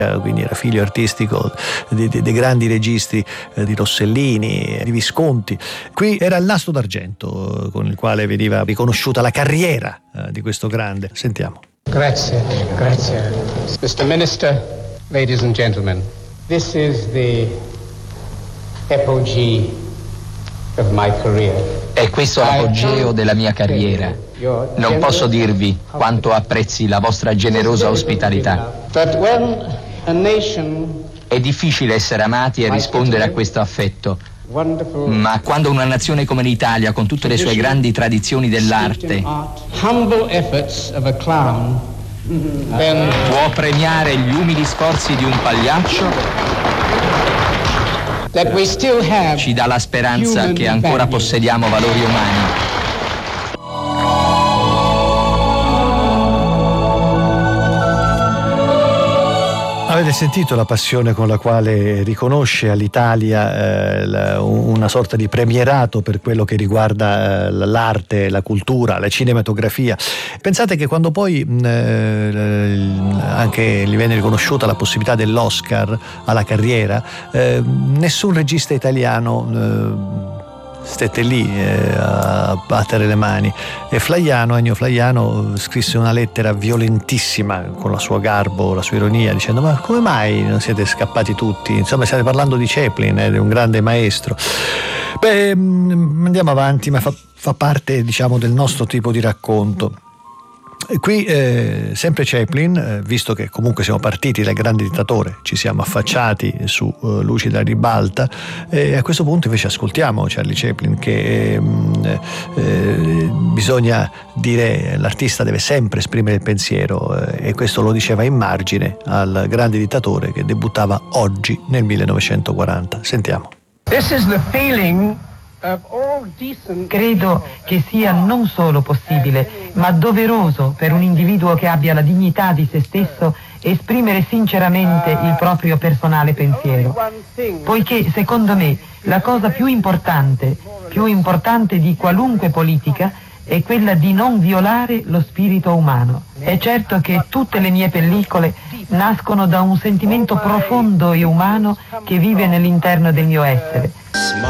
quindi era figlio artistico dei grandi registi di Rossellini, di Visconti. Qui era il nastro d'argento con il quale veniva riconosciuta la carriera di questo grande. Sentiamo. Grazie. Mr. Minister, ladies and gentlemen, this is the apogee of my career. È questo l'apogeo della mia carriera. Non posso dirvi quanto apprezzi la vostra generosa ospitalità. È difficile essere amati e rispondere a questo affetto, ma quando una nazione come l'Italia, con tutte le sue grandi tradizioni dell'arte, può premiare gli umili sforzi di un pagliaccio, ci dà la speranza che ancora possediamo valori umani. Avete sentito la passione con la quale riconosce all'Italia una sorta di premierato per quello che riguarda l'arte, la cultura, la cinematografia. Pensate che quando poi anche gli venne riconosciuta la possibilità dell'Oscar alla carriera, nessun regista italiano stette lì a battere le mani, e Ennio Flaiano scrisse una lettera violentissima con la sua garbo, la sua ironia, dicendo: ma come mai non siete scappati tutti? Insomma, stiate parlando di Chaplin, di un grande maestro. Andiamo avanti, ma fa parte, diciamo, del nostro tipo di racconto. E qui sempre Chaplin, visto che comunque siamo partiti dal grande dittatore, ci siamo affacciati su Luci da ribalta, e a questo punto invece ascoltiamo Charlie Chaplin, che bisogna dire, l'artista deve sempre esprimere il pensiero, e questo lo diceva in margine al grande dittatore che debuttava oggi nel 1940. Sentiamo. This is the feeling. Credo che sia non solo possibile, ma doveroso per un individuo che abbia la dignità di se stesso esprimere sinceramente il proprio personale pensiero. Poiché, secondo me, la cosa più importante di qualunque politica è quella di non violare lo spirito umano. È certo che tutte le mie pellicole nascono da un sentimento profondo e umano che vive nell'interno del mio essere.